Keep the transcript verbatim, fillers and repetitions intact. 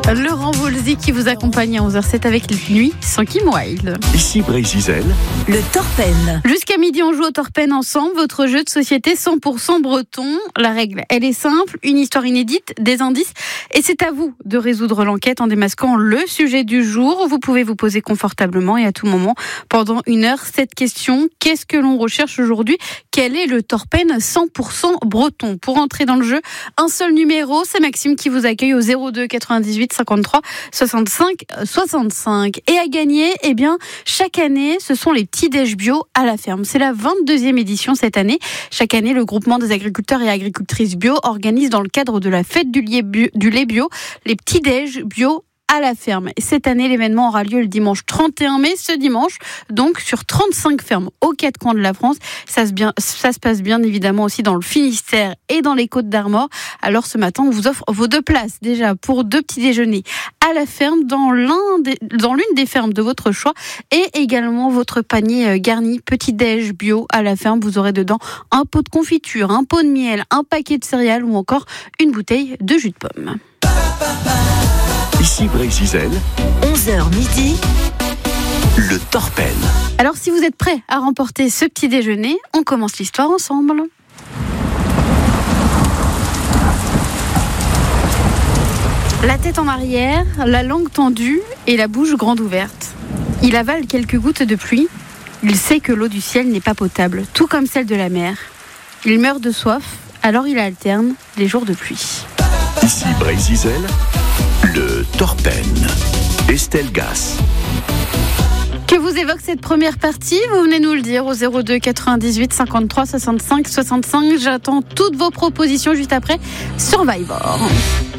Laurent Voulzy qui vous accompagne à onze heures zéro sept avec Nuit sans Kim Wilde. Ici Brésil. Le Torpen. Jusqu'à midi, on joue au Torpen ensemble, votre jeu de société cent pour cent breton. La règle, elle est simple, une histoire inédite, des indices, et c'est à vous de résoudre l'enquête en démasquant le sujet du jour. Vous pouvez vous poser confortablement et à tout moment pendant une heure cette question. Qu'est-ce que l'on recherche aujourd'hui ? Quel est le Torpen cent pour cent breton ? Pour entrer dans le jeu, un seul numéro, c'est Maxime qui vous accueille au zéro deux quatre-vingt-dix-huit cinquante-trois soixante-cinq soixante-cinq. Et à gagner, eh bien, chaque année, ce sont les petits déj bio à la ferme. C'est la vingt-deuxième édition cette année. Chaque année, le groupement des agriculteurs et agricultrices bio organise dans le cadre de la fête du lait bio, du lait bio les petits déj bio à la ferme. Et cette année, l'événement aura lieu le dimanche trente et un mai, ce dimanche, donc sur trente-cinq fermes aux quatre coins de la France. Ça se, bien, ça se passe bien évidemment aussi dans le Finistère et dans les Côtes d'Armor. Alors ce matin, on vous offre vos deux places déjà pour deux petits déjeuners à la ferme dans, l'un des, dans l'une des fermes de votre choix et également votre panier garni petit déj bio à la ferme. Vous aurez dedans un pot de confiture, un pot de miel, un paquet de céréales ou encore une bouteille de jus de pomme. Ici Brésil. onze heures midi. Le Torpen. Alors si vous êtes prêts à remporter ce petit déjeuner, on commence l'histoire ensemble. La tête en arrière, la langue tendue et la bouche grande ouverte. Il avale quelques gouttes de pluie. Il sait que l'eau du ciel n'est pas potable, tout comme celle de la mer. Il meurt de soif, alors il alterne les jours de pluie. Ici Brésil. Le Torpen. Estelle Gass. Que vous évoque cette première partie, vous venez nous le dire au zéro deux quatre-vingt-dix-huit cinquante-trois soixante-cinq soixante-cinq. J'attends toutes vos propositions juste après Survivor.